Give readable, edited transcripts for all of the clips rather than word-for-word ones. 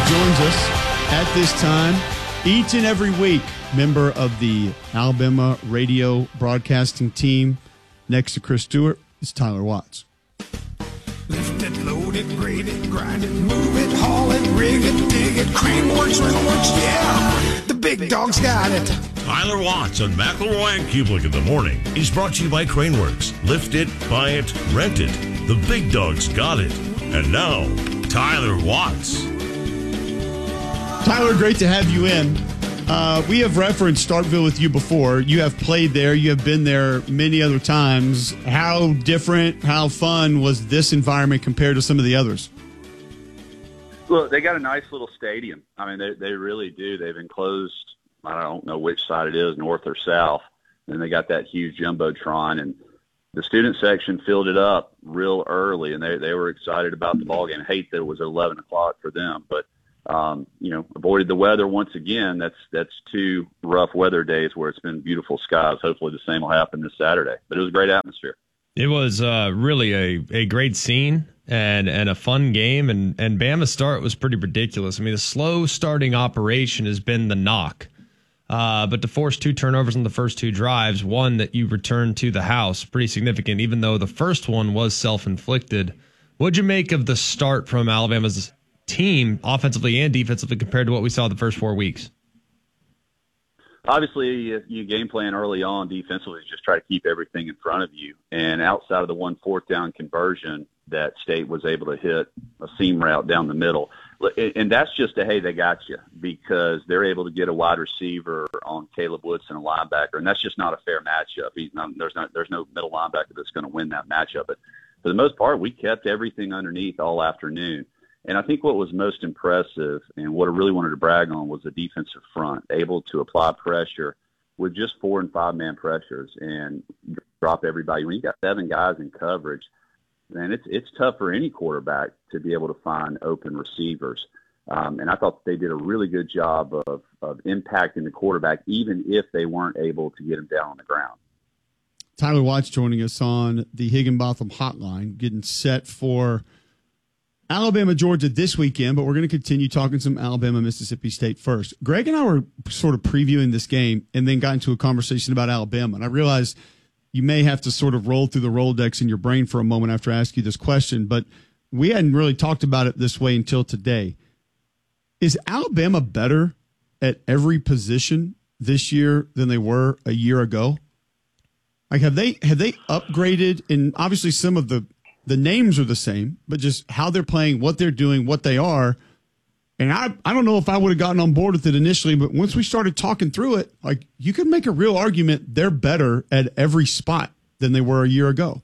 joins us at this time each and every week. Member of the Alabama radio broadcasting team. Next to Chris Stewart is Tyler Watts. Lift it, load it, grade it, grind it, move it, haul it, rig it, dig it, Craneworks, Riddleworks, yeah, the big dog's got it. Tyler Watts on McElroy and Kublik in the morning is brought to you by Craneworks. Lift it, buy it, rent it. The big dog's got it. And now, Tyler Watts. Tyler, great to have you in. We have referenced Starkville with you before. You have played there. You have been there many other times. How different, how fun was this environment compared to some of the others? Look, they got a nice little stadium. I mean, they really do. They've enclosed, I don't know which side it is, north or south, and they got that huge Jumbotron. And the student section filled it up real early, and they were excited about the ballgame. Hate that it was at 11 o'clock for them, but avoided the weather once again. That's 2 rough weather days where it's been beautiful skies. Hopefully the same will happen this Saturday. But it was a great atmosphere. It was really a great scene and a fun game. And Bama's start was pretty ridiculous. I mean, the slow starting operation has been the knock. But to force 2 turnovers on the first 2 drives, one that you returned to the house, pretty significant, even though the first one was self-inflicted. What'd you make of the start from Alabama's team, offensively and defensively, compared to what we saw the first 4 weeks? Obviously, you game plan early on defensively, just try to keep everything in front of you. And outside of the 1 4th down conversion that State was able to hit a seam route down the middle. And that's just hey, they got you, because they're able to get a wide receiver on Caleb Woodson, a linebacker, and that's just not a fair matchup. There's no middle linebacker that's going to win that matchup. But for the most part, we kept everything underneath all afternoon. And I think what was most impressive and what I really wanted to brag on was the defensive front, able to apply pressure with just 4- and 5-man pressures and drop everybody. When you got 7 guys in coverage, then it's tough for any quarterback to be able to find open receivers. And I thought they did a really good job of impacting the quarterback, even if they weren't able to get him down on the ground. Tyler Watts joining us on the Higginbotham Hotline, getting set for Alabama, Georgia this weekend, but we're going to continue talking some Alabama, Mississippi State first. Greg and I were sort of previewing this game and then got into a conversation about Alabama. And I realized you may have to sort of roll through the Rolodex in your brain for a moment after I ask you this question, but we hadn't really talked about it this way until today. Is Alabama better at every position this year than they were a year ago? Like, have they upgraded? And obviously some of the names are the same, but just how they're playing, what they're doing, what they are. And I don't know if I would have gotten on board with it initially, but once we started talking through it, like, you could make a real argument they're better at every spot than they were a year ago.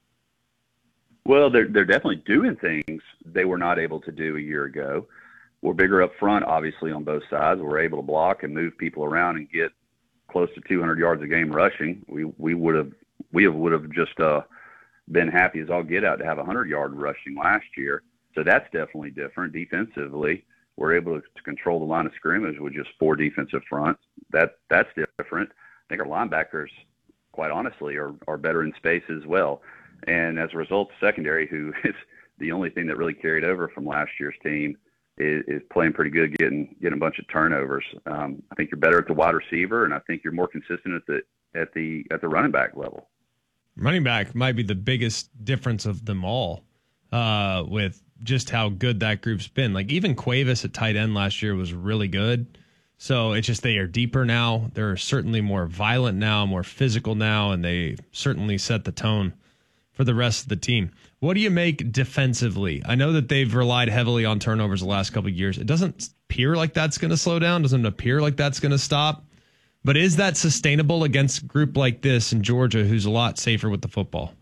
Well, they're definitely doing things they were not able to do a year ago. We're bigger up front, obviously, on both sides. We're able to block and move people around and get close to 200 yards a game rushing. We would have just been happy as all get out to have 100-yard rushing last year. So that's definitely different. Defensively, we're able to control the line of scrimmage with just 4 defensive fronts. That's different. I think our linebackers, quite honestly, are better in space as well. And as a result, secondary, who is the only thing that really carried over from last year's team, is playing pretty good, getting a bunch of turnovers. I think you're better at the wide receiver, and I think you're more consistent at the running back level. Running back might be the biggest difference of them all, with just how good that group's been. Like, even Cuevas at tight end last year was really good. So it's just they are deeper now. They're certainly more violent now, more physical now, and they certainly set the tone for the rest of the team. What do you make defensively? I know that they've relied heavily on turnovers the last couple of years. It doesn't appear like that's going to slow down. Doesn't appear like that's going to stop. But is that sustainable against a group like this in Georgia, who's a lot safer with the football?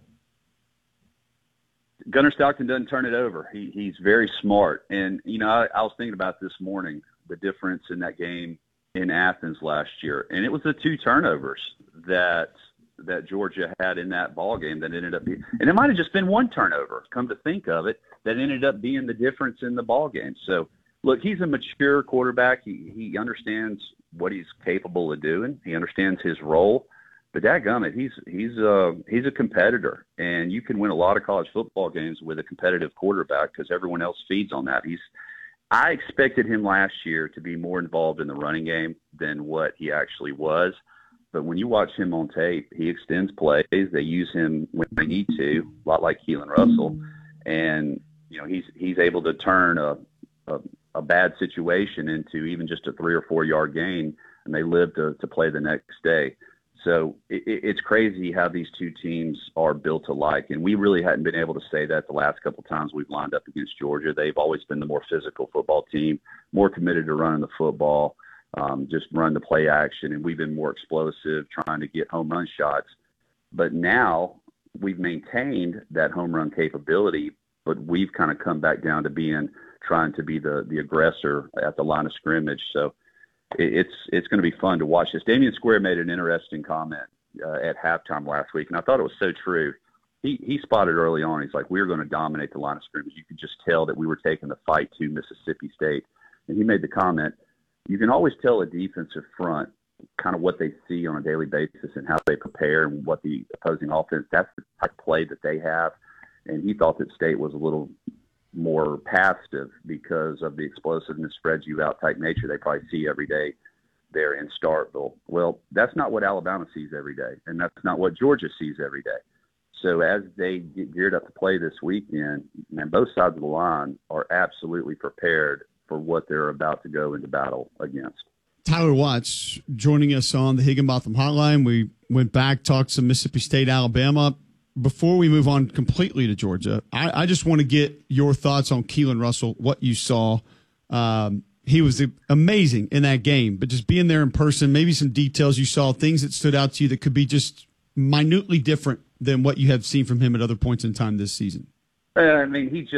Gunnar Stockton doesn't turn it over. He's very smart. And, I was thinking about this morning, the difference in that game in Athens last year. And it was the 2 turnovers that Georgia had in that ball game that ended up being, and it might have just been 1 turnover, come to think of it, that ended up being the difference in the ball game. So, look, he's a mature quarterback. He understands what he's capable of doing. He understands his role. But dadgummit, he's a competitor, and you can win a lot of college football games with a competitive quarterback because everyone else feeds on that. I expected him last year to be more involved in the running game than what he actually was. But when you watch him on tape, he extends plays. They use him when they need to, a lot like Keelan Russell. And, he's able to turn a bad situation into even just a 3 or 4 yard gain, and they live to play the next day. So it's crazy how these two teams are built alike, and we really hadn't been able to say that the last couple of times we've lined up against Georgia. They've always been the more physical football team, more committed to running the football, just run the play action, and we've been more explosive, trying to get home run shots. But now we've maintained that home run capability, but we've kind of come back down to trying to be the aggressor at the line of scrimmage. So it's going to be fun to watch this. Damian Square made an interesting comment at halftime last week, and I thought it was so true. He spotted early on, he's like, we're going to dominate the line of scrimmage. You could just tell that we were taking the fight to Mississippi State. And he made the comment, you can always tell a defensive front kind of what they see on a daily basis and how they prepare and what the opposing offense, that's the type of play that they have. And he thought that State was a little more passive because of the explosiveness, spreads you out type nature they probably see every day there in Starkville. Well, that's not what Alabama sees every day, and that's not what Georgia sees every day. So as they get geared up to play this weekend, man, both sides of the line are absolutely prepared for what they're about to go into battle against. Tyler Watts joining us on the Higginbotham Hotline. We went back, talked some Mississippi State, Alabama. Before we move on completely to Georgia, I just want to get your thoughts on Keelan Russell, what you saw. He was amazing in that game, but just being there in person, maybe some details you saw, things that stood out to you that could be just minutely different than what you have seen from him at other points in time this season. I mean, he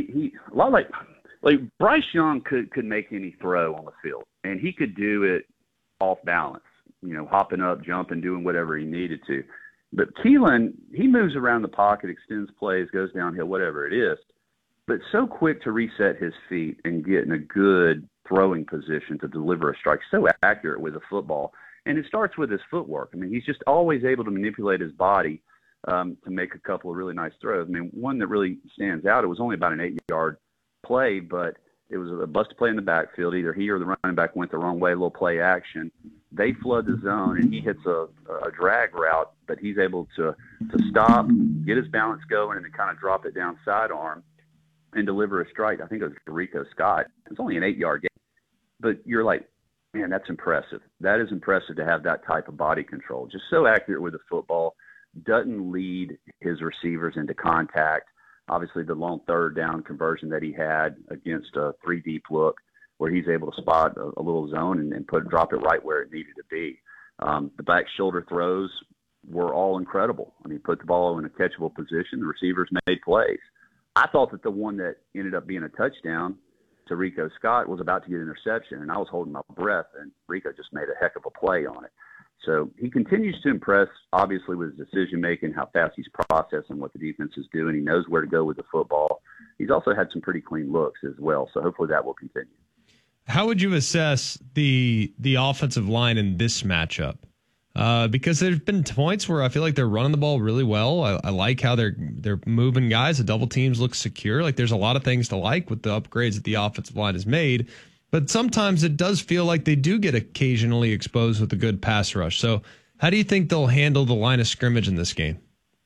a lot like Bryce Young could make any throw on the field, and he could do it off balance, hopping up, jumping, doing whatever he needed to. But Keelan, he moves around the pocket, extends plays, goes downhill, whatever it is, but so quick to reset his feet and get in a good throwing position to deliver a strike, so accurate with a football. And it starts with his footwork. I mean, he's just always able to manipulate his body to make a couple of really nice throws. I mean, one that really stands out, it was only about an 8-yard play, but it was a busted play in the backfield. Either he or the running back went the wrong way, a little play action. They flood the zone, and he hits a drag route, but he's able to stop, get his balance going, and then kind of drop it down sidearm and deliver a strike. I think it was to Rico Scott. It's only an 8-yard game. But you're like, man, that's impressive. That is impressive to have that type of body control. Just so accurate with the football, doesn't lead his receivers into contact. Obviously, the long third down conversion that he had against a 3-deep look, where he's able to spot a little zone and drop it right where it needed to be. The back shoulder throws were all incredible. I mean, put the ball in a catchable position. The receivers made plays. I thought that the one that ended up being a touchdown to Rico Scott was about to get an interception, and I was holding my breath, and Rico just made a heck of a play on it. So he continues to impress, obviously, with his decision-making, how fast he's processing what the defense is doing. He knows where to go with the football. He's also had some pretty clean looks as well, so hopefully that will continue. How would you assess the offensive line in this matchup? Because there's been points where I feel like they're running the ball really well. I like how they're moving guys. The double teams look secure. Like there's a lot of things to like with the upgrades that the offensive line has made. But sometimes it does feel like they do get occasionally exposed with a good pass rush. So how do you think they'll handle the line of scrimmage in this game?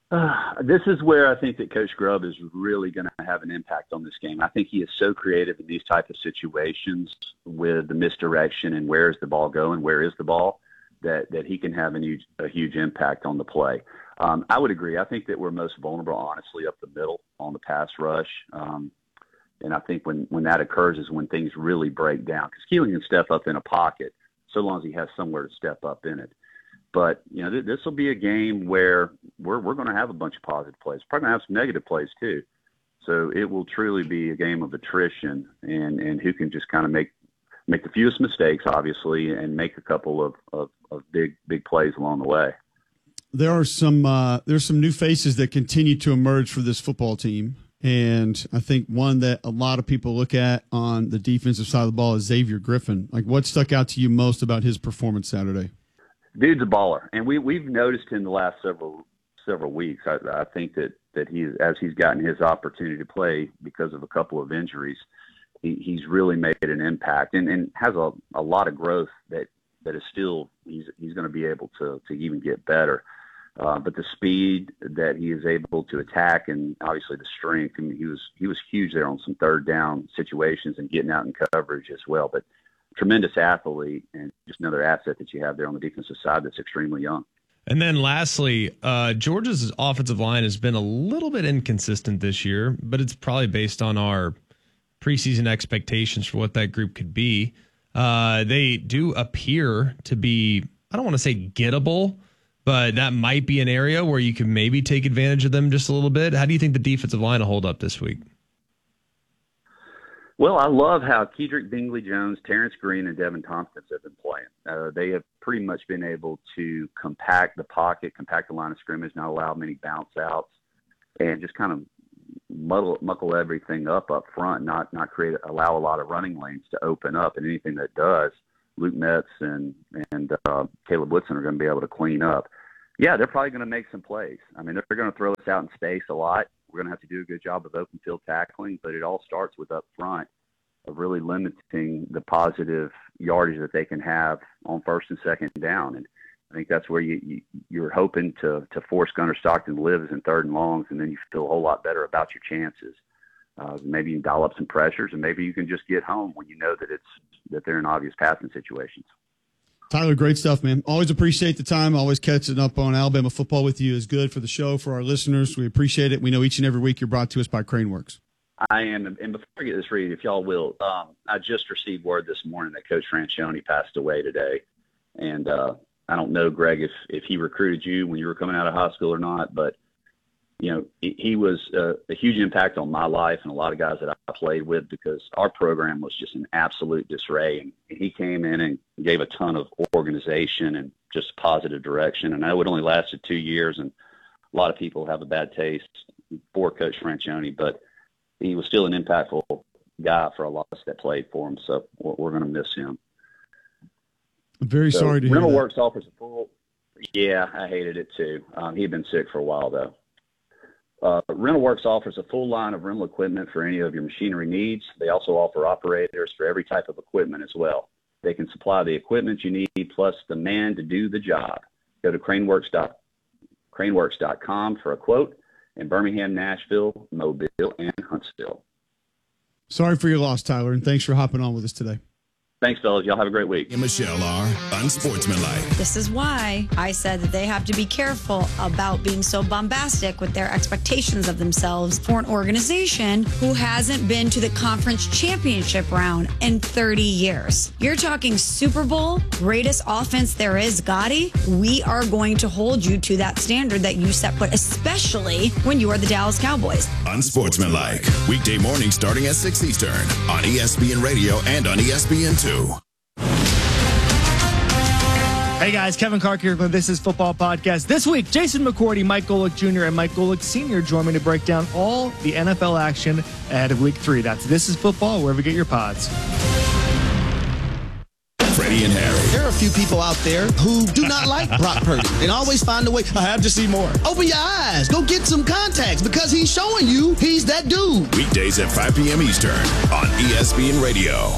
This is where I think that Coach Grubb is really going to have an impact on this game. I think he is so creative in these type of situations with the misdirection and where is the ball going, where is the ball, that he can have a huge impact on the play. I would agree. I think that we're most vulnerable, honestly, up the middle on the pass rush. And I think when that occurs is when things really break down. Because Keelan can step up in a pocket so long as he has somewhere to step up in it. But, this will be a game where we're going to have a bunch of positive plays. Probably going to have some negative plays too. So it will truly be a game of attrition and who can just kind of make the fewest mistakes, obviously, and make a couple of big plays along the way. There's some new faces that continue to emerge for this football team. And I think one that a lot of people look at on the defensive side of the ball is Xavier Griffin. Like, what stuck out to you most about his performance Saturday? Dude's a baller, and we've noticed in the last several weeks. I think that he's gotten his opportunity to play because of a couple of injuries, he's really made an impact and has a lot of growth that is still he's going to be able to even get better. But the speed that he is able to attack, and obviously the strength. I mean, he was huge there on some third down situations and getting out in coverage as well. But tremendous athlete and just another asset that you have there on the defensive side that's extremely young. And then lastly, Georgia's offensive line has been a little bit inconsistent this year, but it's probably based on our preseason expectations for what that group could be. They do appear to be, I don't want to say gettable, but that might be an area where you can maybe take advantage of them just a little bit. How do you think the defensive line will hold up this week? Well, I love how Kedrick Bingley-Jones, Terrence Green, and Devin Tompkins have been playing. They have pretty much been able to compact the pocket, compact the line of scrimmage, not allow many bounce outs, and just kind of muckle everything up front, not allow a lot of running lanes to open up. And anything that does, Luke Metz and Caleb Woodson are going to be able to clean up. Yeah, they're probably going to make some plays. I mean, they're going to throw us out in space a lot. We're going to have to do a good job of open field tackling, but it all starts with up front of really limiting the positive yardage that they can have on first and second down. And I think that's where you're hoping to force Gunnar Stockton to live is in third and longs, and then you feel a whole lot better about your chances. Maybe you can dial up some pressures, and maybe you can just get home when you know that they're in obvious passing situations. Tyler, great stuff, man. Always appreciate the time. Always catching up on Alabama football with you is good for the show, for our listeners. We appreciate it. We know each and every week you're brought to us by Craneworks. I am. And before I get this read, if y'all will, I just received word this morning that Coach Franchione passed away today. And I don't know, Greg, if he recruited you when you were coming out of high school or not, but you know, he was a huge impact on my life and a lot of guys that I played with because our program was just an absolute disarray. And he came in and gave a ton of organization and just positive direction. And I know it only lasted 2 years, and a lot of people have a bad taste for Coach Franchione, but he was still an impactful guy for a lot of us that played for him. So we're going to miss him. I'm very sorry to hear that. Rental Works offers a full. Yeah, I hated it too. He'd been sick for a while though. Rental Works offers a full line of rental equipment for any of your machinery needs. They also offer operators for every type of equipment as well. They can supply the equipment you need plus the man to do the job. Go to craneworks.com for a quote in Birmingham, Nashville, Mobile, and Huntsville. Sorry for your loss, Tyler, and thanks for hopping on with us today. Thanks, fellas. Y'all have a great week. And Michelle are unsportsmanlike. This is why I said that they have to be careful about being so bombastic with their expectations of themselves for an organization who hasn't been to the conference championship round in 30 years. You're talking Super Bowl, greatest offense there is, Gotti. We are going to hold you to that standard that you set, but especially when you are the Dallas Cowboys. Unsportsmanlike. Weekday morning starting at 6 Eastern on ESPN Radio and on ESPN2. Hey guys, Kevin Clark here from This Is Football Podcast. This week, Jason McCourty, Mike Golick Jr., and Mike Golick Sr. join me to break down all the NFL action ahead of Week 3. That's This Is Football, wherever you get your pods. Freddie and Harry. There are a few people out there who do not like Brock Purdy and always find a way. I have to see more. Open your eyes. Go get some contacts because he's showing you he's that dude. Weekdays at 5 p.m. Eastern on ESPN Radio.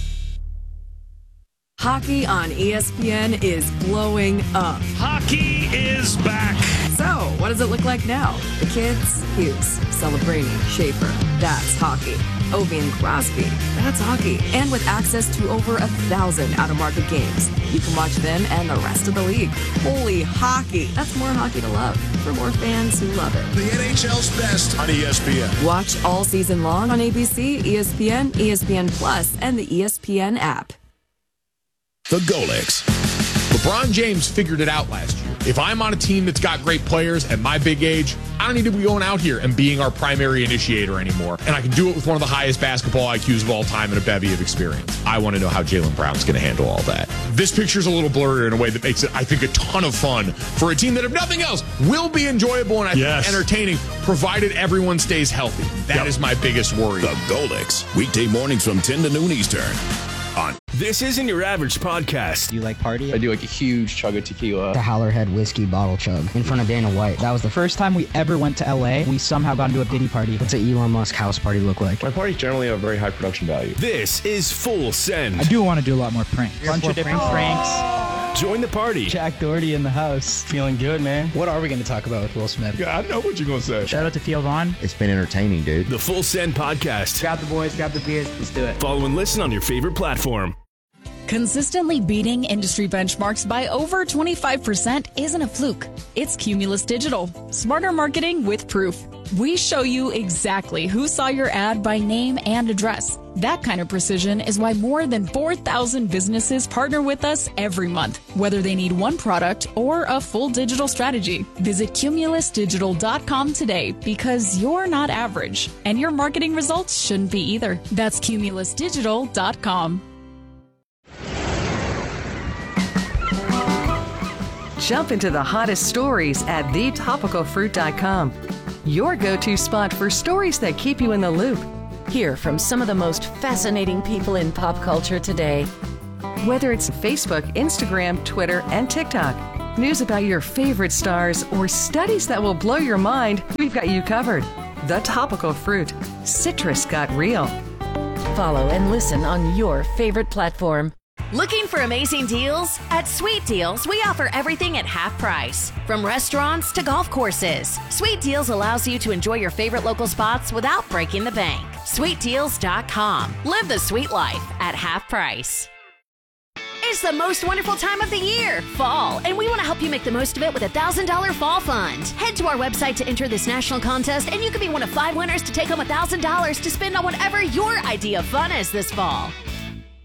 Hockey on ESPN is blowing up. Hockey is back. So, what does it look like now? The kids? Hughes, Celebrini, Schaefer. That's hockey. Ovi and Crosby. That's hockey. And with access to over 1,000 out-of-market games, you can watch them and the rest of the league. Holy hockey. That's more hockey to love for more fans who love it. The NHL's best on ESPN. Watch all season long on ABC, ESPN, ESPN Plus, and the ESPN app. The Golicks. LeBron James figured it out last year. If I'm on a team that's got great players at my big age, I don't need to be going out here and being our primary initiator anymore. And I can do it with one of the highest basketball IQs of all time and a bevy of experience. I want to know how Jaylen Brown's going to handle all that. This picture's a little blurrier in a way that makes it, I think, a ton of fun for a team that, if nothing else, will be enjoyable and I think entertaining, provided everyone stays healthy. That is my biggest worry. The Golicks. Weekday mornings from 10 to noon Eastern on This isn't your average podcast. Do you like party? I do like a huge chug of tequila. The Howlerhead whiskey bottle chug in front of Dana White. That was the first time we ever went to LA. We somehow got into a Diddy party. What's an Elon Musk house party look like? My parties generally have very high production value. This is Full Send. I do want to do a lot more pranks. A bunch of different pranks. Join the party. Jack Doherty in the house. Feeling good, man. What are we going to talk about with Will Smith? Yeah, I know what you're going to say. Shout out to Theo Vaughn. It's been entertaining, dude. The Full Send Podcast. Grab the boys, grab the beers. Let's do it. Follow and listen on your favorite platform. Consistently beating industry benchmarks by over 25% isn't a fluke. It's Cumulus Digital. Smarter marketing with proof. We show you exactly who saw your ad by name and address. That kind of precision is why more than 4,000 businesses partner with us every month, whether they need one product or a full digital strategy. Visit cumulusdigital.com today because you're not average, and your marketing results shouldn't be either. That's cumulusdigital.com. Jump into the hottest stories at thetopicalfruit.com. Your go-to spot for stories that keep you in the loop. Hear from some of the most fascinating people in pop culture today. Whether it's Facebook, Instagram, Twitter, and TikTok, news about your favorite stars, or studies that will blow your mind, we've got you covered. The Topical Fruit. Citrus got real. Follow and listen on your favorite platform. Looking for amazing deals? At Sweet Deals, we offer everything at half price. From restaurants to golf courses, Sweet Deals allows you to enjoy your favorite local spots without breaking the bank. SweetDeals.com. Live the sweet life at half price. It's the most wonderful time of the year, fall, and we want to help you make the most of it with a $1,000 fall fund. Head to our website to enter this national contest, and you could be one of 5 winners to take home $1,000 to spend on whatever your idea of fun is this fall.